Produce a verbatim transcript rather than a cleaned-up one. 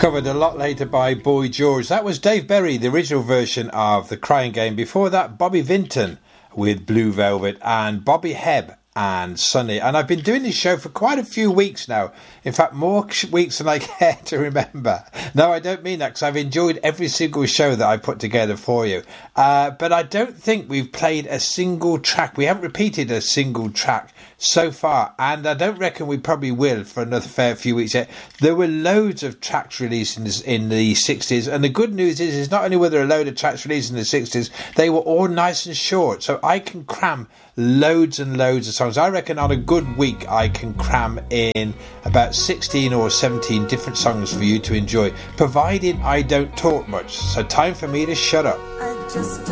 Covered a lot later by Boy George. That was Dave Berry, the original version of The Crying Game. Before that, Bobby Vinton with Blue Velvet, and Bobby Hebb and Sunny. And I've been doing this show for quite a few weeks now. In fact, more weeks than I care to remember. No, I don't mean that, because I've enjoyed every single show that I put together for you. Uh, but I don't think we've played a single track. We haven't repeated a single track so far, and I don't reckon we probably will for another fair few weeks yet. There were loads of tracks released in, this, in the sixties, and the good news is, is not only were there a load of tracks released in the sixties, they were all nice and short, so I can cram loads and loads of songs. I reckon on a good week I can cram in about sixteen or seventeen different songs for you to enjoy, providing I don't talk much. So time for me to shut up. I just